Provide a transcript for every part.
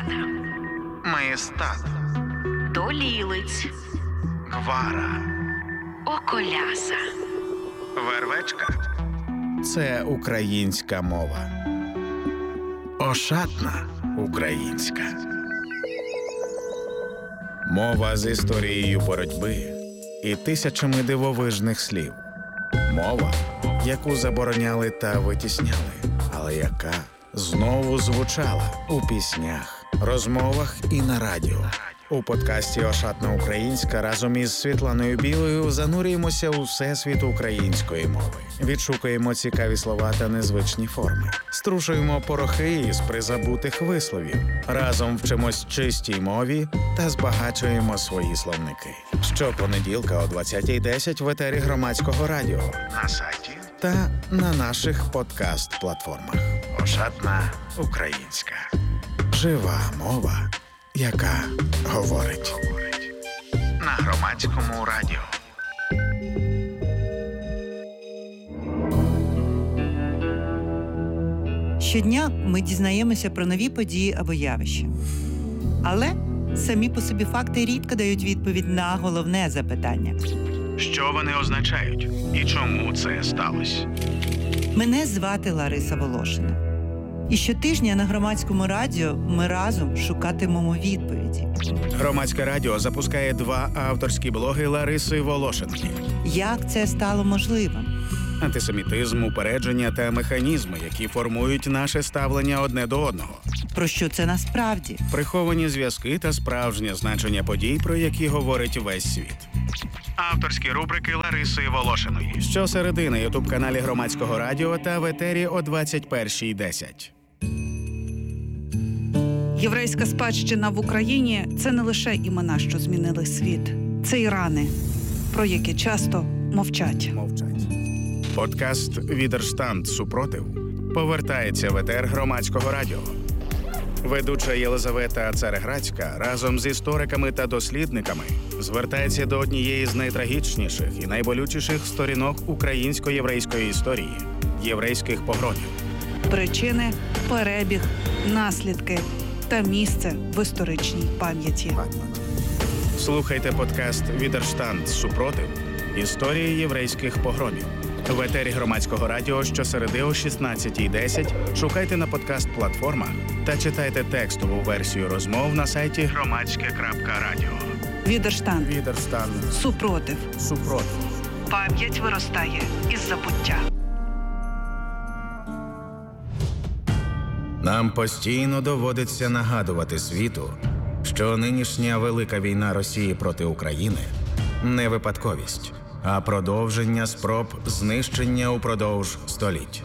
Маєстат, Долілиць, Гвара, Околяса, Вервечка – це українська мова. Ошатна українська. Мова з історією боротьби і тисячами дивовижних слів. Мова, яку забороняли та витісняли, але яка знову звучала у піснях, розмовах і на радіо. У подкасті «Ошатна українська» разом із Світланою Білою занурюємося у всесвіт української мови. Відшукуємо цікаві слова та незвичні форми. Струшуємо порохи із призабутих висловів. Разом вчимось чистій мові та збагачуємо свої словники. Щопонеділка о 20:10 в етері Громадського радіо, на сайті та на наших подкаст-платформах. «Ошатна українська». Жива мова, яка говорить. На Громадському радіо. Щодня ми дізнаємося про нові події або явища. Але самі по собі факти рідко дають відповідь на головне запитання. Що вони означають і чому це сталося? Мене звати Лариса Волошина. І щотижня на Громадському радіо ми разом шукатимемо відповіді. Громадське радіо запускає 2 авторські блоги Лариси Волошинки. Як це стало можливим? Антисемітизм, упередження та механізми, які формують наше ставлення одне до одного. Про що це насправді? Приховані зв'язки та справжнє значення подій, про які говорить весь світ. Авторські рубрики Лариси Волошиної. Щосереди на ютуб-каналі Громадського радіо та в етері о 21:10. Єврейська спадщина в Україні – це не лише імена, що змінили світ. Це і рани, про які часто мовчать. Подкаст «Відерштанд. Супротив» повертається в етер Громадського радіо. Ведуча Єлизавета Цареградська разом з істориками та дослідниками звертається до однієї з найтрагічніших і найболючіших сторінок українсько-єврейської історії – єврейських погромів. Причини, перебіг, наслідки та місце в історичній пам'яті. Слухайте подкаст «Відерштанд. Супротив. Історії єврейських погромів». В етері Громадського радіо щосереди о 16:10 шукайте на подкаст-платформах та читайте текстову версію розмов на сайті громадське.радіо. Відерштанд. Супротив. Пам'ять виростає із забуття. Нам постійно доводиться нагадувати світу, що нинішня велика війна Росії проти України – не випадковість, а продовження спроб знищення упродовж століть.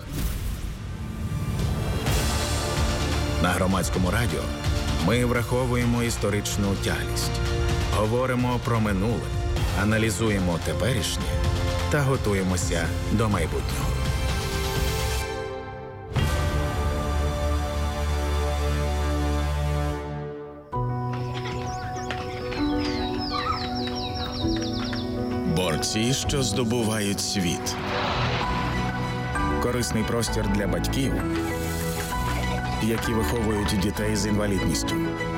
На Громадському радіо ми враховуємо історичну тяглість, говоримо про минуле, аналізуємо теперішнє та готуємося до майбутнього. Борці, що здобувають світ. Корисний простір для батьків, які виховують дітей з інвалідністю.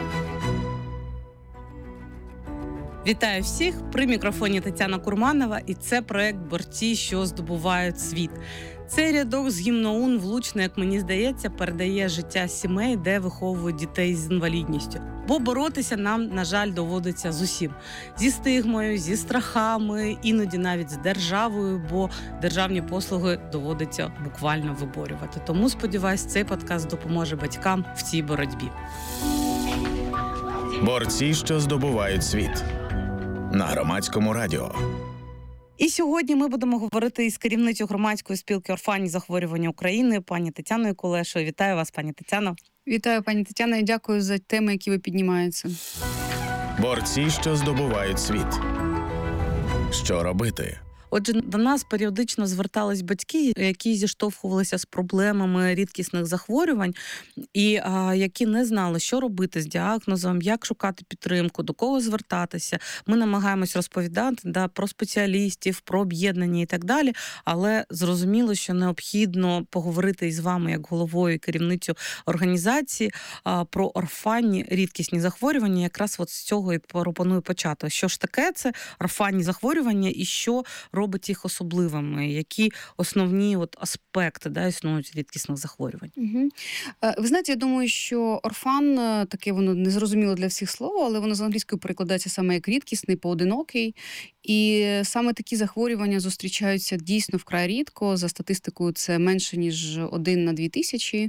Вітаю всіх! При мікрофоні Тетяна Курманова, і це проект «Борці, що здобувають світ». Цей рядок з гімну ОУН влучно, як мені здається, передає життя сімей, де виховують дітей з інвалідністю. Бо боротися нам, на жаль, доводиться з усім. Зі стигмою, зі страхами, іноді навіть з державою, бо державні послуги доводиться буквально виборювати. Тому, сподіваюсь, цей подкаст допоможе батькам в цій боротьбі. Борці, що здобувають світ. На Громадському радіо. І сьогодні ми будемо говорити із керівницею громадської спілки орфанів захворювання України, пані Тетяною Кулешою. Вітаю вас, пані Тетяно. Вітаю, пані Тетяно, і дякую за теми, які ви піднімаєте. Борці, що здобувають світ. Що робити? Отже, до нас періодично звертались батьки, які зіштовхувалися з проблемами рідкісних захворювань і які не знали, що робити з діагнозом, як шукати підтримку, до кого звертатися. Ми намагаємось розповідати про спеціалістів, про об'єднання і так далі, але зрозуміло, що необхідно поговорити із вами як головою і керівницю організації про орфанні рідкісні захворювання. Якраз от з цього і пропоную почати. Що ж таке це орфанні захворювання і що робить їх особливими? Які основні аспекти існують рідкісних захворювань? Угу. Ви знаєте, я думаю, що орфан, таке воно незрозуміло для всіх слово, але воно з англійської перекладається саме як рідкісний, поодинокий. І саме такі захворювання зустрічаються дійсно вкрай рідко. За статистикою це менше, ніж 1 на 2000.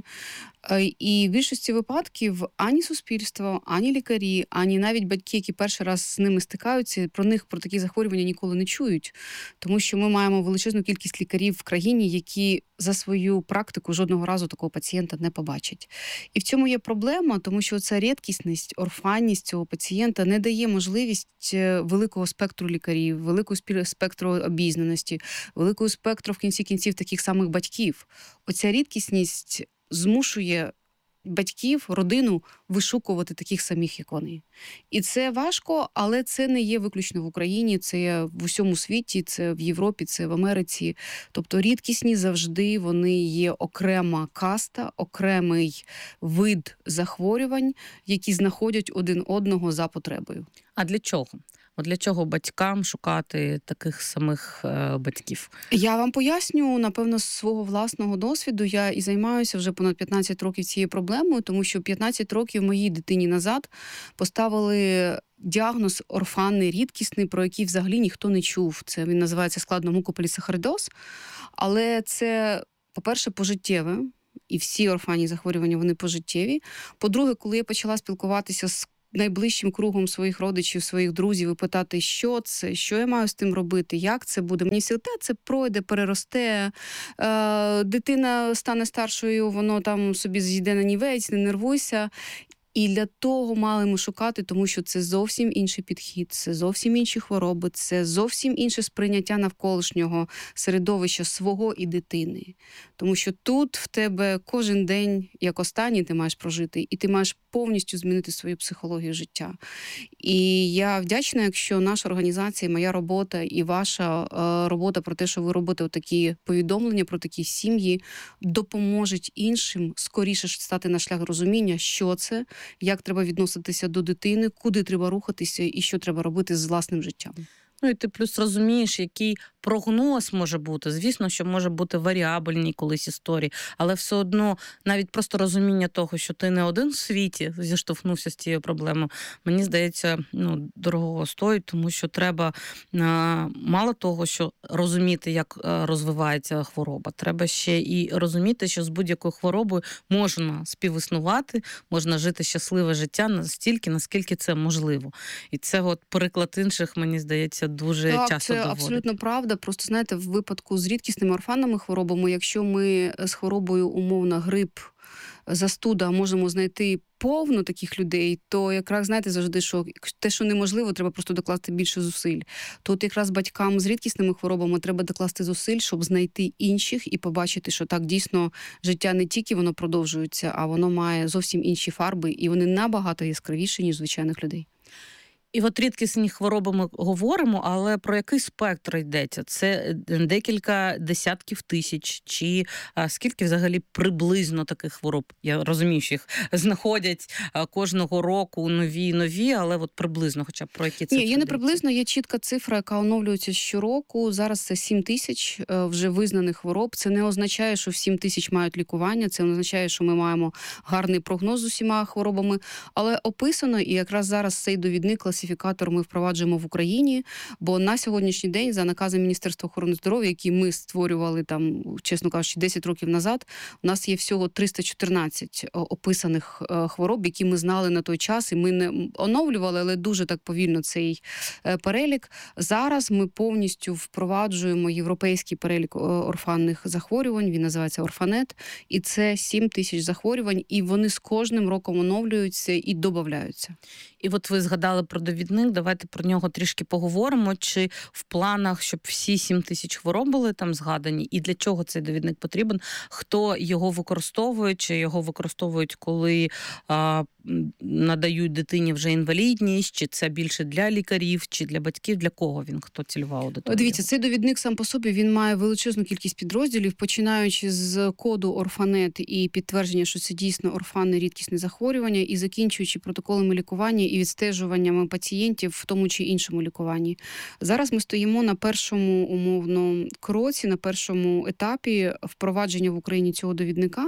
І в більшості випадків ані суспільство, ані лікарі, ані навіть батьки, які перший раз з ними стикаються, про такі захворювання ніколи не чують. Тому що ми маємо величезну кількість лікарів в країні, які за свою практику жодного разу такого пацієнта не побачать. І в цьому є проблема, тому що ця рідкісність, орфанність цього пацієнта не дає можливість великого спектру лікарів, великого спектру обізнаності, великого спектру в кінці кінців таких самих батьків. Оця рідкісність змушує батьків, родину вишукувати таких самих, як вони. І це важко, але це не є виключно в Україні, це є в усьому світі, це в Європі, це в Америці. Тобто рідкісні завжди вони є окрема каста, окремий вид захворювань, які знаходять один одного за потребою. А для чого? Для чого батькам шукати таких самих батьків? Я вам поясню, напевно, з свого власного досвіду. Я і займаюся вже понад 15 років цією проблемою, тому що 15 років моїй дитині назад поставили діагноз орфанний, рідкісний, про який взагалі ніхто не чув. Це він називається складно мукополісахаридоз. Але це, по-перше, пожиттєве. І всі орфанні захворювання, вони пожиттєві. По-друге, коли я почала спілкуватися з найближчим кругом своїх родичів, своїх друзів і питати, що це, що я маю з тим робити, як це буде. Мені всі це пройде, переросте, дитина стане старшою, воно там собі зійде на нівець, не нервуйся. І для того мали ми шукати, тому що це зовсім інший підхід, це зовсім інші хвороби, це зовсім інше сприйняття навколишнього середовища свого і дитини. Тому що тут в тебе кожен день, як останній, ти маєш прожити, і ти маєш повністю змінити свою психологію життя. І я вдячна, якщо наша організація, моя робота і ваша робота про те, що ви робите такі повідомлення про такі сім'ї, допоможуть іншим скоріше стати на шлях розуміння, що це, як треба відноситися до дитини, куди треба рухатися і що треба робити з власним життям. І ти плюс розумієш, який прогноз може бути. Звісно, що може бути варіабельні колись історії, але все одно навіть просто розуміння того, що ти не один в світі зіштовхнувся з цією проблемою, мені здається, дорого стоїть, тому що треба мало того, що розуміти, як розвивається хвороба, треба ще і розуміти, що з будь-якою хворобою можна співіснувати, можна жити щасливе життя настільки, наскільки це можливо. І це приклад інших, мені здається, дуже часто доводить. Це абсолютно правда. Просто, знаєте, в випадку з рідкісними орфанними хворобами, якщо ми з хворобою, умовно, грип, застуда можемо знайти повно таких людей, то якраз, знаєте, завжди, що те, що неможливо, треба просто докласти більше зусиль. То от якраз батькам з рідкісними хворобами треба докласти зусиль, щоб знайти інших і побачити, що так, дійсно, життя не тільки воно продовжується, а воно має зовсім інші фарби, і вони набагато яскравіші, ніж звичайних людей. І рідкісні хвороби ми говоримо, але про який спектр йдеться? Це декілька десятків тисяч? Чи скільки взагалі приблизно таких хвороб? Я розумію, що їх знаходять кожного року нові, але приблизно хоча б про які цифри? Ні, є не приблизно, є чітка цифра, яка оновлюється щороку. Зараз це 7 тисяч вже визнаних хвороб. Це не означає, що 7 тисяч мають лікування, це не означає, що ми маємо гарний прогноз з усіма хворобами, але описано, і якраз зараз цей довідник класифікатор ми впроваджуємо в Україні, бо на сьогоднішній день за наказом Міністерства охорони здоров'я, який ми створювали там, чесно кажучи, 10 років назад, у нас є всього 314 описаних хвороб, які ми знали на той час, і ми не оновлювали, але дуже так повільно цей перелік. Зараз ми повністю впроваджуємо європейський перелік орфанних захворювань, він називається Орфанет, і це 7 тисяч захворювань, і вони з кожним роком оновлюються і додаються. І ви згадали про довідник, давайте про нього трішки поговоримо. Чи в планах, щоб всі 7 тисяч хвороб були там згадані? І для чого цей довідник потрібен? Хто його використовує? Чи його використовують, коли надають дитині вже інвалідність? Чи це більше для лікарів, чи для батьків? Для кого він? Хто цільова аудиторія? Дивіться, цей довідник сам по собі, він має величезну кількість підрозділів, починаючи з коду Орфанет і підтвердження, що це дійсно орфанне рідкісне захворювання, і закінчуючи протоколами лікування і відстежуваннями пацієнтів в тому чи іншому лікуванні. Зараз ми стоїмо на першому умовно кроці, на першому етапі впровадження в Україні цього довідника.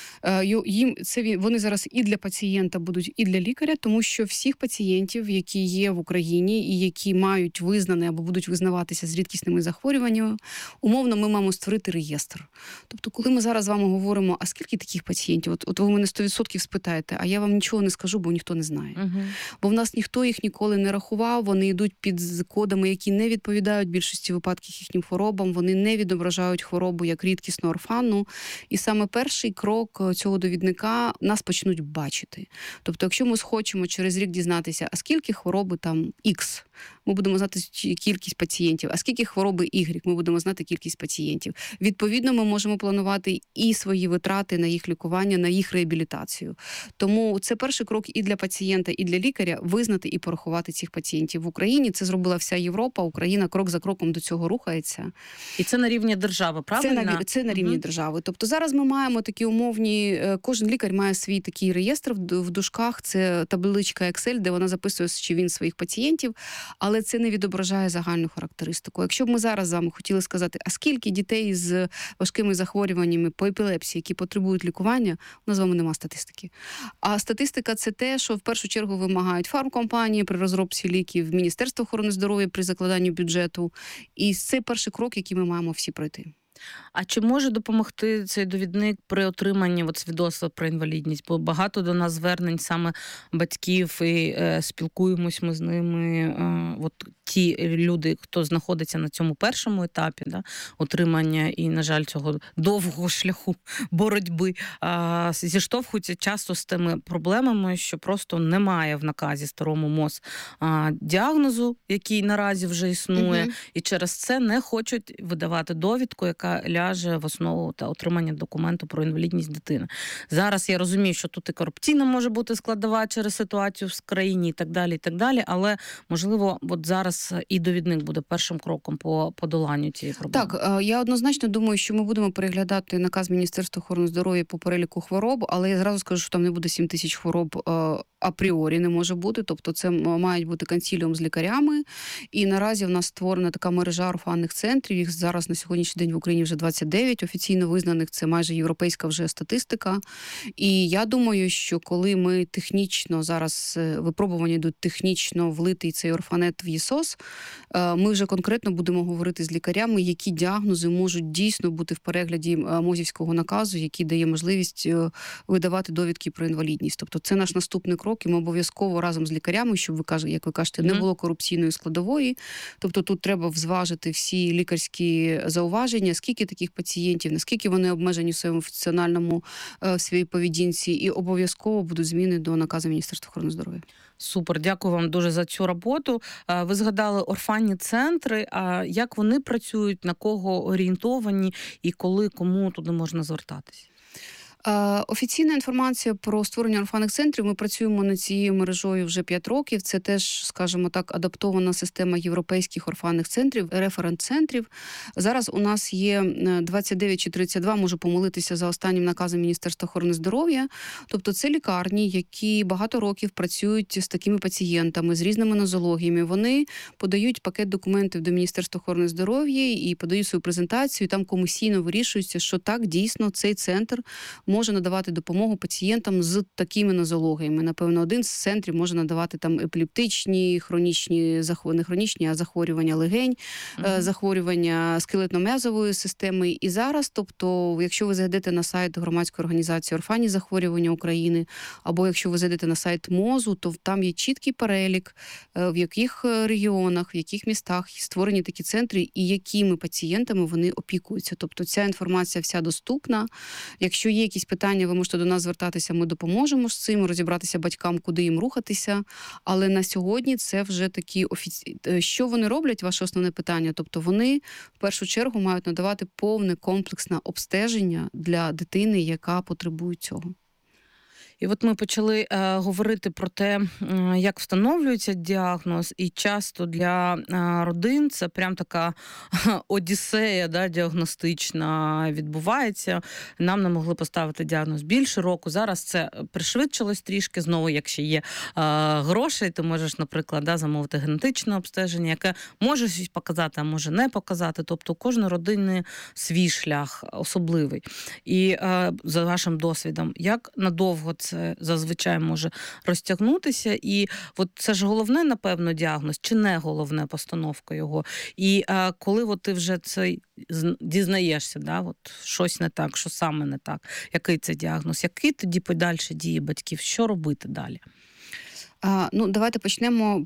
Вони зараз і для пацієнта будуть, і для лікаря, тому що всіх пацієнтів, які є в Україні і які мають визнане або будуть визнаватися з рідкісними захворюваннями, умовно ми маємо створити реєстр. Тобто, коли ми зараз з вами говоримо, а скільки таких пацієнтів? От ви мене 100% спитаєте, а я вам нічого не скажу, бо ніхто не знає. Бо в нас ніхто їх ніколи не рахував, вони йдуть під кодами, які не відповідають більшості випадків їхнім хворобам, вони не відображають хворобу як рідкісну орфанну. І саме перший крок цього довідника нас почнуть бачити. Тобто, якщо ми схочемо через рік дізнатися, а скільки хвороби там X, ми будемо знати кількість пацієнтів, а скільки хвороби Y, ми будемо знати кількість пацієнтів. Відповідно, ми можемо планувати і свої витрати на їх лікування, на їх реабілітацію. Тому це перший крок і для пацієнта, і для лікаря визнати і порахувати цих пацієнтів. В Україні це зробила вся Європа, Україна крок за кроком до цього рухається. І це на рівні держави, правильно? Це на рівні держави. Тобто зараз ми маємо такі умовні, кожен лікар має свій такий реєстр в дужках, це табличка Excel, де вона записує, чи він своїх пацієнтів, але це не відображає загальну характеристику. Якщо б ми зараз з вами хотіли сказати, а скільки дітей з важкими захворюваннями по епілепсії, які потребують лікування, у нас з вами нема статистики. А статистика – це те, що в першу чергу вимагають фармкомпанії при розробці ліків, Міністерство охорони здоров'я при закладанні бюджету. І це перший крок, який ми маємо всі пройти. А чи може допомогти цей довідник при отриманні свідоцтва про інвалідність? Бо багато до нас звернень саме батьків, і спілкуємось ми з ними. Ті люди, хто знаходиться на цьому першому етапі, отримання і, на жаль, цього довгого шляху боротьби, зіштовхуються часто з тими проблемами, що просто немає в наказі старому МОЗ діагнозу, який наразі вже існує, і через це не хочуть видавати довідку, яка ляже в основу та отримання документу про інвалідність дитини. Зараз я розумію, що тут і корупційна може бути складова через ситуацію в країні і так далі, але, можливо, от зараз і довідник буде першим кроком по подоланню цієї проблеми. Так, я однозначно думаю, що ми будемо переглядати наказ Міністерства охорони здоров'я по переліку хвороб, але я зразу скажу, що там не буде 7 тисяч хвороб апріорі, не може бути, тобто це мають бути консиліум з лікарями, і наразі в нас створена така мережа орфанних центрів, їх зараз на сьогоднішній день в Україні вже 29 офіційно визнаних, це майже європейська вже статистика. І я думаю, що коли ми технічно зараз, випробування йдуть технічно влитий цей орфанет в ЄСОС, ми вже конкретно будемо говорити з лікарями, які діагнози можуть дійсно бути в перегляді МОЗівського наказу, який дає можливість видавати довідки про інвалідність. Тобто це наш наступний крок, і ми обов'язково разом з лікарями, щоб як ви кажете, не було корупційної складової. Тобто тут треба взважити всі лікарські зауваження, скільки таких пацієнтів, наскільки вони обмежені в своєму функціональному своїй поведінці, і обов'язково будуть зміни до наказу Міністерства охорони здоров'я. Супер, дякую вам дуже за цю роботу. Ви згадали орфанні центри, а як вони працюють, на кого орієнтовані і коли, кому туди можна звертатись? Офіційна інформація про створення орфанних центрів, ми працюємо над цією мережою вже 5 років. Це теж, скажімо так, адаптована система європейських орфанних центрів, референт-центрів. Зараз у нас є 29 чи 32, можу помилитися за останнім наказом Міністерства охорони здоров'я. Тобто це лікарні, які багато років працюють з такими пацієнтами, з різними нозологіями. Вони подають пакет документів до Міністерства охорони здоров'я і подають свою презентацію, і там комісійно вирішується, що так, дійсно, цей центр може надавати допомогу пацієнтам з такими нозологіями. Напевно, один з центрів може надавати там епілептичні, хронічні, не хронічні, а захворювання легень, захворювання скелетно-м'язової системи. І зараз, тобто, якщо ви зайдете на сайт громадської організації «Орфанні захворювання України», або якщо ви зайдете на сайт МОЗу, то там є чіткий перелік, в яких регіонах, в яких містах створені такі центри і якими пацієнтами вони опікуються. Тобто ця інформація вся доступна. Якщо є якісь якісь питання, ви можете до нас звертатися, ми допоможемо з цим, розібратися батькам, куди їм рухатися. Але на сьогодні це вже такі Що вони роблять, ваше основне питання? Тобто вони в першу чергу мають надавати повне комплексне обстеження для дитини, яка потребує цього. І от ми почали говорити про те, як встановлюється діагноз, і часто для родин це прям така одіссея, да, діагностична відбувається. Нам не могли поставити діагноз більше року. Зараз це пришвидшилось трішки. Знову, якщо є грошей, ти можеш, наприклад, да, замовити генетичне обстеження, яке може щось показати, а може не показати. Тобто у кожної родини свій шлях особливий. І за вашим досвідом, як надовго це зазвичай може розтягнутися, і от це ж головне, напевно, діагноз, чи не головне постановка його? І коли от ти вже це дізнаєшся, да, от щось не так, що саме не так, який це діагноз, які тоді подальші дії батьків, що робити далі? Давайте почнемо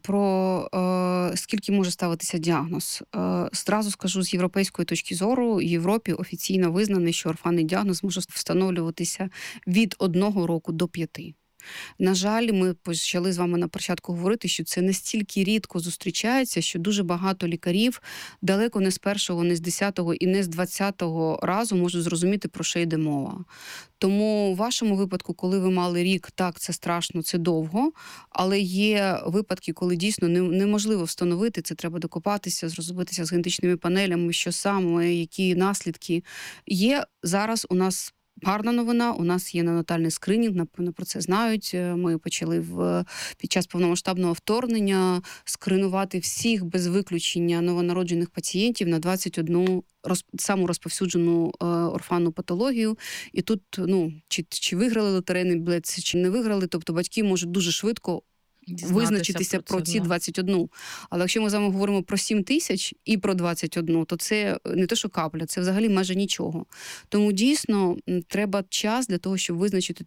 про скільки може ставитися діагноз. Зразу скажу, з європейської точки зору, в Європі офіційно визнано, що орфанний діагноз може встановлюватися від 1 року до 5. На жаль, ми почали з вами на початку говорити, що це настільки рідко зустрічається, що дуже багато лікарів далеко не з першого, не з 10-го і не з 20-го разу можуть зрозуміти, про що йде мова. Тому у вашому випадку, коли ви мали рік, так, це страшно, це довго, але є випадки, коли дійсно неможливо встановити, це треба докопатися, зробитися з генетичними панелями, що саме, які наслідки. Є зараз у нас гарна новина, у нас є неонатальний скринінг, напевно, про це знають. Ми почали під час повномасштабного вторгнення скринувати всіх без виключення новонароджених пацієнтів на 21 саму розповсюджену орфанну патологію. І тут, чи виграли лотерейний білет, чи не виграли, тобто батьки можуть дуже швидко визначитися про ці 21. Але якщо ми з вами говоримо про 7 тисяч і про 21, то це не те, що капля, це взагалі майже нічого. Тому дійсно треба час для того, щоб визначити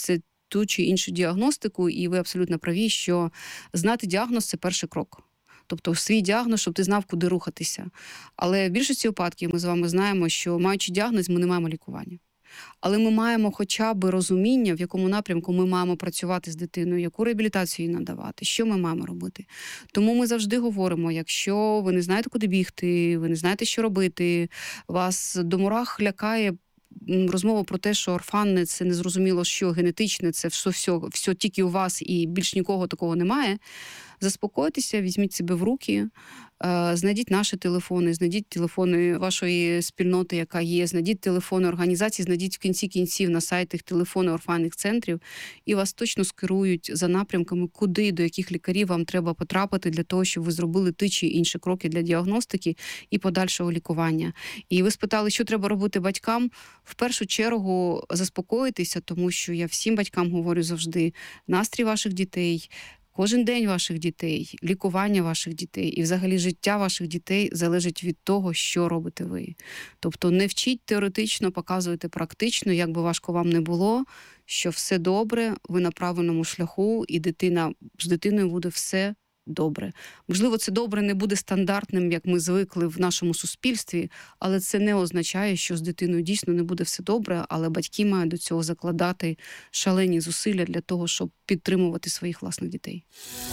ту чи іншу діагностику, і ви абсолютно праві, що знати діагноз – це перший крок. Тобто свій діагноз, щоб ти знав, куди рухатися. Але в більшості випадків ми з вами знаємо, що маючи діагноз, ми не маємо лікування. Але ми маємо хоча б розуміння, в якому напрямку ми маємо працювати з дитиною, яку реабілітацію їй надавати, що ми маємо робити. Тому ми завжди говоримо, якщо ви не знаєте, куди бігти, ви не знаєте, що робити, вас до мурах лякає розмова про те, що орфанне – це незрозуміло, що генетичне, це все тільки у вас і більш нікого такого немає. Заспокойтеся, візьміть себе в руки, знайдіть наші телефони, знайдіть телефони вашої спільноти, яка є, знайдіть телефони організацій, знайдіть в кінці кінців на сайтах телефони орфанних центрів, і вас точно скерують за напрямками, куди, до яких лікарів вам треба потрапити для того, щоб ви зробили ті чи інші кроки для діагностики і подальшого лікування. І ви спитали, що треба робити батькам? В першу чергу заспокоїтися, тому що я всім батькам говорю завжди, настрій ваших дітей, кожен день ваших дітей, лікування ваших дітей і взагалі життя ваших дітей залежить від того, що робите ви. Тобто не вчіть теоретично, показуйте практично, як би важко вам не було, що все добре, ви на правильному шляху, і з дитиною буде все добре. Можливо, це добре не буде стандартним, як ми звикли в нашому суспільстві, але це не означає, що з дитиною дійсно не буде все добре, але батьки мають до цього закладати шалені зусилля для того, щоб підтримувати своїх власних дітей.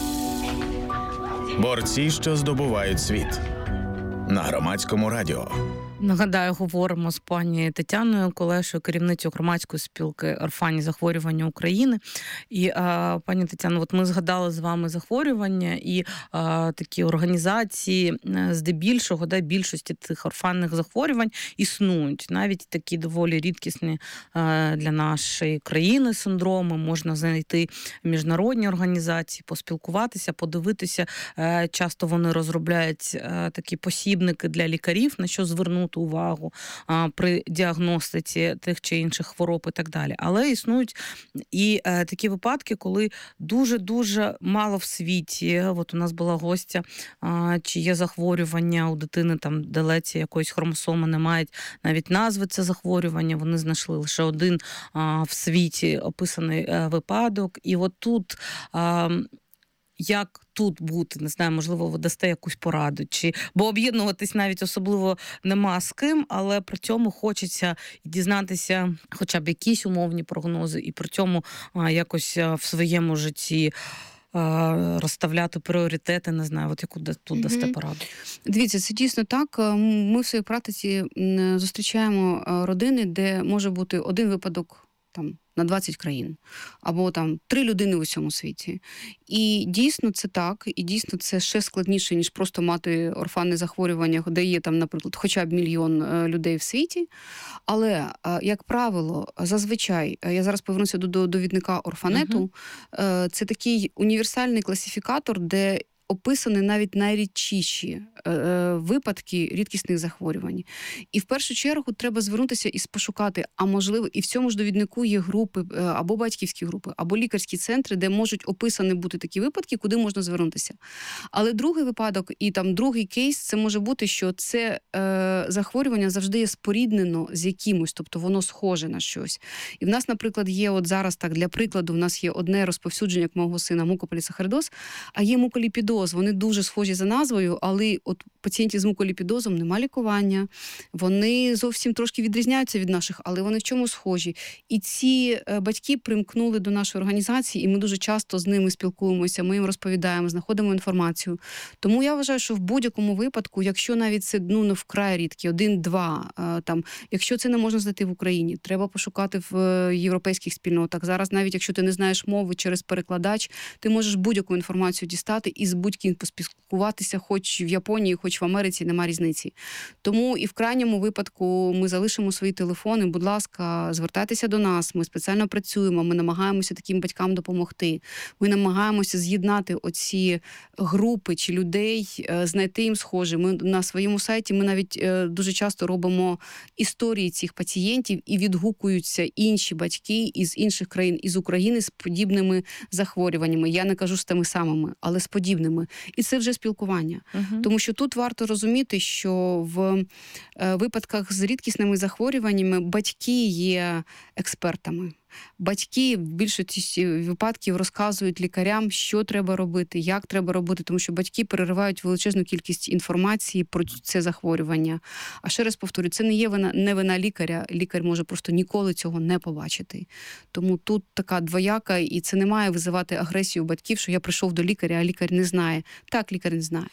Борці, що здобувають світ. На Громадському радіо. Нагадаю, говоримо з пані Тетяною Колешою, керівницею громадської спілки «Орфанні захворювання України». І, пані Тетяно, от ми згадали з вами захворювання і такі організації, здебільшого, більшості цих орфанних захворювань існують. Навіть такі доволі рідкісні для нашої країни синдроми. Можна знайти міжнародні організації, поспілкуватися, подивитися. Часто вони розробляють такі посібники для лікарів, на що звернути увагу при діагностиці тих чи інших хвороб і так далі. Але існують і такі випадки, коли дуже-дуже мало в світі. От у нас була гостя, чи є захворювання у дитини, там делеція якоїсь хромосоми не мають навіть назви це захворювання. Вони знайшли лише один в світі описаний випадок. І от тут як тут бути, не знаю, можливо, ви дасте якусь пораду, бо об'єднуватись навіть особливо нема з ким, але при цьому хочеться дізнатися хоча б якісь умовні прогнози і при цьому якось в своєму житті розставляти пріоритети, не знаю, от яку тут дасте пораду. Дивіться, це дійсно так. Ми в своїй практиці зустрічаємо родини, де може бути один випадок там на 20 країн, або там 3 людини в усьому світі. І дійсно це так, і дійсно це ще складніше, ніж просто мати орфанне захворювання, де є там, наприклад, хоча б 1 мільйон людей в світі. Але, як правило, зазвичай, я зараз повернуся до довідника Орфанету, це такий універсальний класифікатор, де описані навіть найрідчіші випадки рідкісних захворювань. І в першу чергу треба звернутися і пошукати, а можливо, і в цьому ж довіднику є групи, або батьківські групи, або лікарські центри, де можуть описані бути такі випадки, куди можна звернутися. Але другий випадок і там другий кейс, це може бути, що це захворювання завжди є споріднено з якимось, тобто воно схоже на щось. І в нас, наприклад, є от зараз так, для прикладу, в нас є одне розповсюдження, як мого сина, мукополісахаридоз, а є муколіпідоз. Вони дуже схожі за назвою, але от пацієнтів з муколіпідозом немає лікування. Вони зовсім трошки відрізняються від наших, але вони в чому схожі. І ці батьки примкнули до нашої організації, і ми дуже часто з ними спілкуємося, ми їм розповідаємо, знаходимо інформацію. Тому я вважаю, що в будь-якому випадку, якщо навіть це не вкрай рідкі, 1-2, там, якщо це не можна знайти в Україні, треба пошукати в європейських спільнотах. Зараз навіть якщо ти не знаєш мови через перекладач, ти можеш будь-яку інформацію дістати і з будь-ким поспілкуватися, хоч в Японії, хоч в Америці, нема різниці. Тому і в крайньому випадку ми залишимо свої телефони, будь ласка, звертайтеся до нас, ми спеціально працюємо, ми намагаємося таким батькам допомогти. Ми намагаємося з'єднати оці групи чи людей, знайти їм схоже. Ми на своєму сайті ми навіть дуже часто робимо історії цих пацієнтів і відгукуються інші батьки із інших країн, із України з подібними захворюваннями. Я не кажу з тими самими, але з подібними. І це вже спілкування. Тому що тут варто розуміти, що в випадках з рідкісними захворюваннями батьки є експертами. Батьки в більшості випадків розказують лікарям, що треба робити, як треба робити, тому що батьки переривають величезну кількість інформації про це захворювання. А ще раз повторюю, це не є вина лікаря. Лікар може просто ніколи цього не побачити. Тому тут така двояка, і це не має визивати агресію батьків, що я прийшов до лікаря, а лікар не знає. Так, лікар не знає.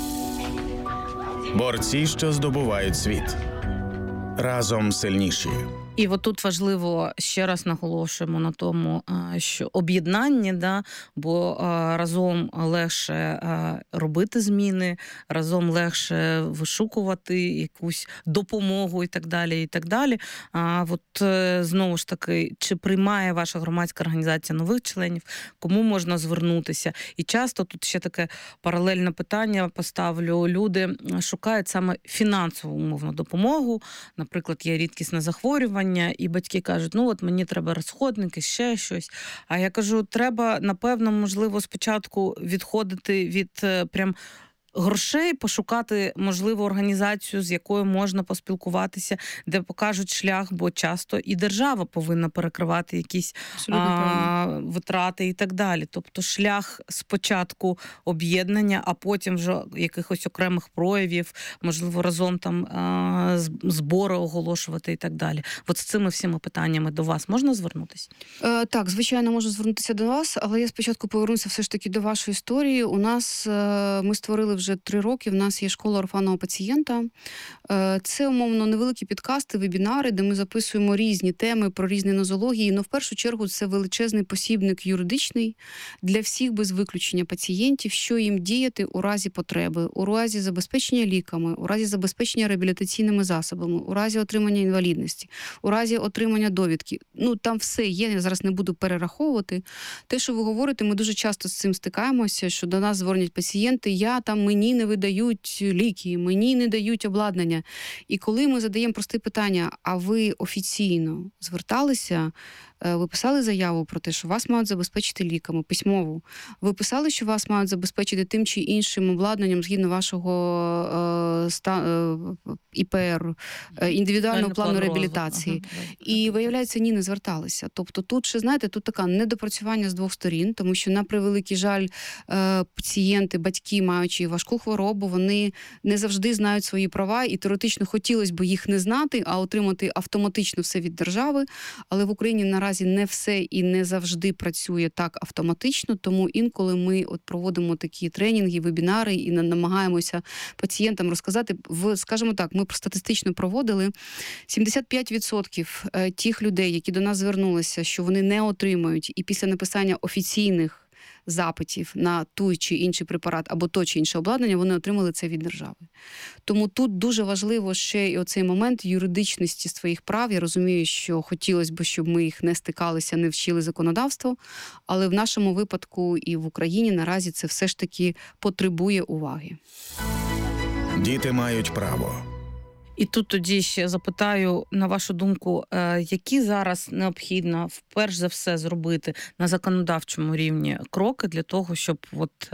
Борці, що здобувають світ. Разом сильніші. І от тут важливо, ще раз наголошуємо на тому, що об'єднання, бо разом легше робити зміни, разом легше вишукувати якусь допомогу і так далі, і так далі. От знову ж таки, чи приймає ваша громадська організація нових членів, кому можна звернутися? І часто тут ще таке паралельне питання поставлю. Люди шукають саме фінансову умовну допомогу. Наприклад, є рідкісне захворювання, і батьки кажуть, от мені треба розходники, ще щось. А я кажу, треба, напевно, можливо, спочатку відходити від прям грошей, пошукати, можливо, організацію, з якою можна поспілкуватися, де покажуть шлях, бо часто і держава повинна перекривати якісь витрати і так далі. Тобто шлях спочатку об'єднання, а потім вже якихось окремих проявів, можливо, разом там збори оголошувати і так далі. От з цими всіма питаннями до вас можна звернутися? Так, звичайно, можу звернутися до вас, але я спочатку повернуся все ж таки до вашої історії. У нас, ми створили вже 3 роки, в нас є школа орфанного пацієнта. Це, умовно, невеликі підкасти, вебінари, де ми записуємо різні теми про різні нозології. В першу чергу це величезний посібник юридичний для всіх без виключення пацієнтів, що їм діяти у разі потреби, у разі забезпечення ліками, у разі забезпечення реабілітаційними засобами, у разі отримання інвалідності, у разі отримання довідки. Там все є, я зараз не буду перераховувати. Те, що ви говорите, ми дуже часто з цим стикаємося, що до нас дзвонять пацієнти, мені не видають ліки, мені не дають обладнання. І коли ми задаємо просте питання, а ви офіційно зверталися, ви писали заяву про те, що вас мають забезпечити ліками, письмову. Ви писали, що вас мають забезпечити тим чи іншим обладнанням згідно вашого ІПР, індивідуального плану реабілітації. І, виявляється, ні, не зверталися. Тобто тут, ще, знаєте, тут таке недопрацювання з двох сторін, тому що, на превеликий жаль, пацієнти, батьки, маючи важку хворобу, вони не завжди знають свої права, і теоретично хотілося б їх не знати, а отримати автоматично все від держави. Але в Україні наразі не все і не завжди працює так автоматично, тому інколи ми проводимо такі тренінги, вебінари і намагаємося пацієнтам розказати. Скажімо так, ми статистично проводили 75% тих людей, які до нас звернулися, що вони не отримають, і після написання офіційних запитів на той чи інший препарат або то чи інше обладнання, вони отримали це від держави. Тому тут дуже важливо ще і оцей момент юридичності своїх прав. Я розумію, що хотілося б, щоб ми їх не стикалися, не вчили законодавство, але в нашому випадку і в Україні наразі це все ж таки потребує уваги. Діти мають право. І тут тоді ще запитаю, на вашу думку, які зараз необхідно, перш за все, зробити на законодавчому рівні кроки для того, щоб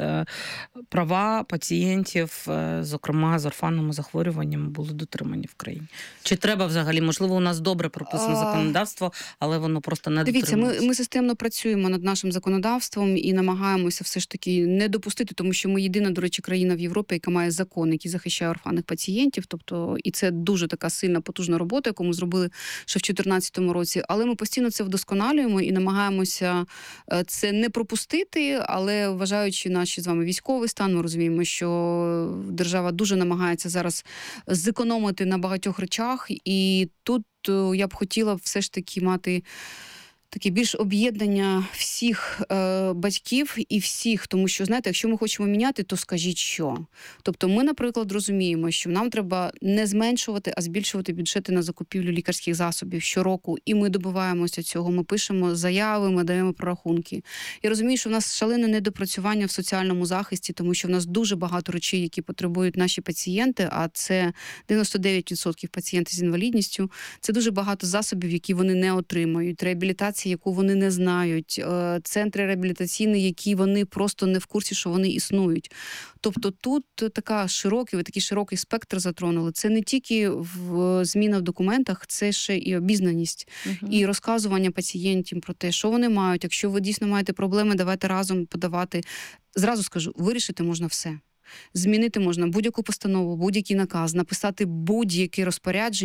права пацієнтів, зокрема з орфанними захворюваннями, були дотримані в країні? Чи треба взагалі? Можливо, у нас добре прописане законодавство, але воно просто не дотримується? Дивіться, ми системно працюємо над нашим законодавством і намагаємося все ж таки не допустити, тому що ми єдина, до речі, країна в Європі, яка має закон, який захищає орфанних пацієнтів. Тобто, і це дуже така сильна, потужна робота, яку ми зробили ще в 2014 році. Але ми постійно це вдосконалюємо і намагаємося це не пропустити, але вважаючи наші з вами військовий стан, ми розуміємо, що держава дуже намагається зараз зекономити на багатьох речах. І тут я б хотіла все ж таки мати таке більш об'єднання всіх батьків і всіх, тому що, знаєте, якщо ми хочемо міняти, то скажіть що. Тобто ми, наприклад, розуміємо, що нам треба не зменшувати, а збільшувати бюджети на закупівлю лікарських засобів щороку, і ми добиваємося цього. Ми пишемо заяви, ми даємо прорахунки. Я розумію, що в нас шалене недопрацювання в соціальному захисті, тому що в нас дуже багато речей, які потребують наші пацієнти, а це 99% пацієнтів з інвалідністю. Це дуже багато засобів, які вони не отримають. Реабілітація, яку вони не знають, центри реабілітаційні, які вони просто не в курсі, що вони існують. Тобто тут ви такий широкий спектр затронули. Це не тільки зміна в документах, це ще і обізнаність, і розказування пацієнтам про те, що вони мають. Якщо ви дійсно маєте проблеми, давайте разом подавати. Зразу скажу, вирішити можна все. Змінити можна будь-яку постанову, будь-який наказ, написати будь-яке розпорядження,